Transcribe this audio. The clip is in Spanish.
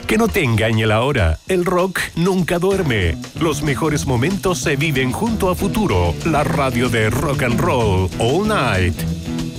Que no te engañe la hora, el rock nunca duerme. Los mejores momentos se viven junto a Futuro, la radio de rock and roll, all night.